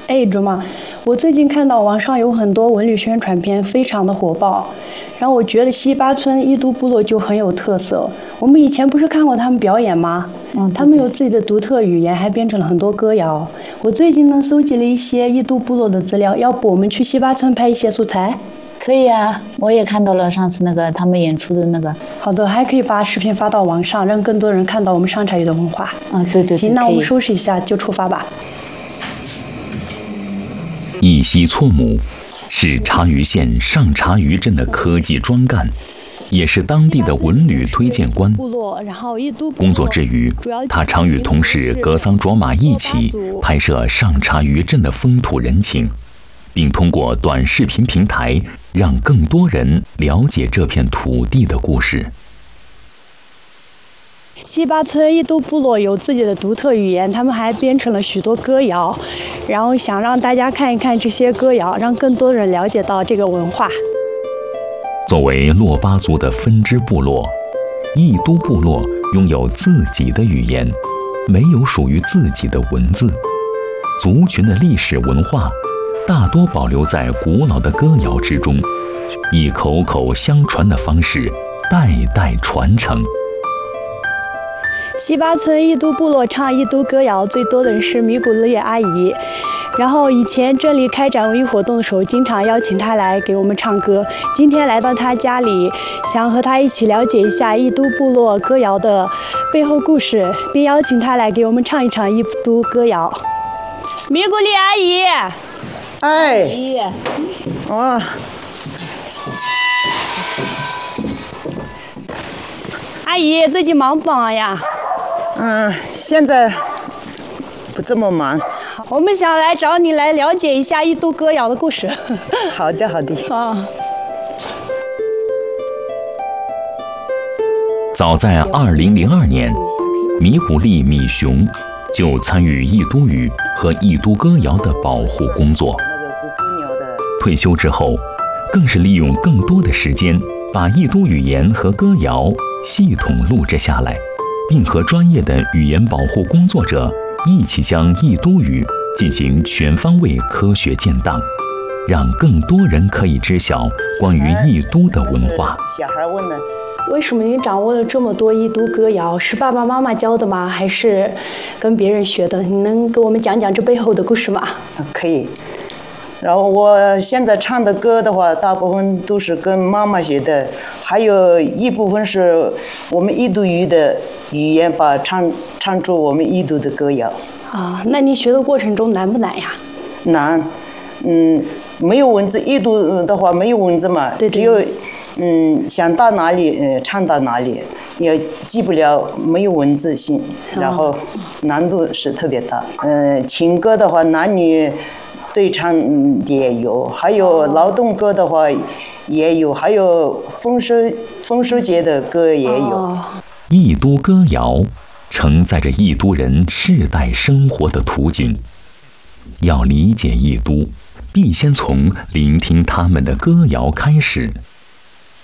哎，卓玛，我最近看到网上有很多文旅宣传片，非常的火爆。然后我觉得西巴村伊都部落就很有特色。我们以前不是看过他们表演吗？他们有自己的独特语言，还编成了很多歌谣。我最近呢搜集了一些伊都部落的资料，要不我们去西巴村拍一些素材？ 可以啊，我也看到了上次那个他们演出的那个。 好的，还可以把视频发到网上，让更多人看到我们上茶语的文化。 对。 行，那我们收拾一下就出发吧。 一西措姆是茶余县上茶余镇的科技专干，也是当地的文旅推荐官。工作之余，他常与同事格桑卓玛一起拍摄上茶余镇的风土人情，并通过短视频平台让更多人了解这片土地的故事。 西巴村伊都部落有自己的独特语言，他们还编成了许多歌谣，然后想让大家看一看这些歌谣，让更多人了解到这个文化。 作为珞巴族的分支部落，伊都部落拥有自己的语言，没有属于自己的文字。族群的历史文化大多保留在古老的歌谣之中，以口口相传的方式代代传承。 西巴村伊都部落唱伊都歌谣最多的人是米古勒叶阿姨，然后以前镇里开展文艺活动的时候，经常邀请她来给我们唱歌。今天来到她家里，想和她一起了解一下伊都部落歌谣的背后故事，并邀请她来给我们唱一唱伊都歌谣。米古勒阿姨， 哎， 阿姨最近忙不忙呀？ 现在不这么忙。 我们想来找你来了解一下伊都歌谣的故事。 好的。 早在2002年，米古利米雄就参与伊都语和伊都歌谣的保护工作。退休之后，更是利用更多的时间，把伊都语言和歌谣系统录制下来，并和专业的语言保护工作者一起将伊都语进行全方位科学建档，让更多人可以知晓关于伊都的文化。 小孩问了， 为什么您掌握了这么多伊都歌谣？是爸爸妈妈教的吗？还是跟别人学的？你能给我们讲讲这背后的故事吗？ 可以。然后我现在唱的歌的话，大部分都是跟妈妈学的，还有一部分是我们伊都语的语言，把唱出我们伊都的歌谣。 那你学的过程中难不难呀？ 难，没有文字，伊都的话没有文字嘛， 对只有想到哪里唱到哪里，也记不了，没有文字性，然后难度是特别大。情歌的话，男女对唱也有，还有劳动歌的话也有，还有丰收节的歌也有。 伊都歌谣承载着伊都人世代生活的图景。要理解伊都，必先从聆听他们的歌谣开始。